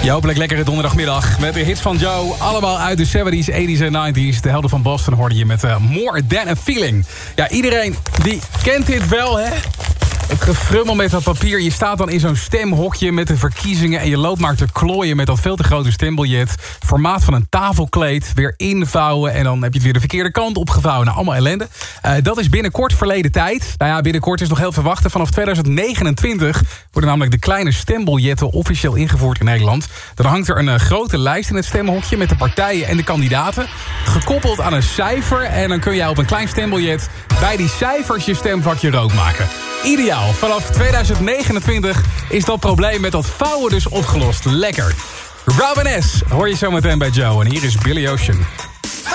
Je hopelijk lekkere donderdagmiddag met de hits van Joe. Allemaal uit de 70s, 80s en 90s. De helden van Boston hoorde je met More Than A Feeling. Ja, iedereen die kent dit wel, hè? Het gefrummel met dat papier. Je staat dan in zo'n stemhokje met de verkiezingen... en je loopt maar te klooien met dat veel te grote stembiljet. Formaat van een tafelkleed. Weer invouwen en dan heb je het weer de verkeerde kant opgevouwen. Nou, allemaal ellende. Dat is binnenkort verleden tijd. Nou ja, binnenkort is nog heel veel wachten. Vanaf 2029 worden namelijk de kleine stembiljetten officieel ingevoerd in Nederland. Dan hangt er een grote lijst in het stemhokje... met de partijen en de kandidaten. Gekoppeld aan een cijfer. En dan kun jij op een klein stembiljet... bij die cijfers je stemvakje rood maken. Ideaal. Vanaf 2029 is dat probleem met dat vouwen dus opgelost. Lekker. Robin S. hoor je zo meteen bij Joe. En hier is Billy Ocean.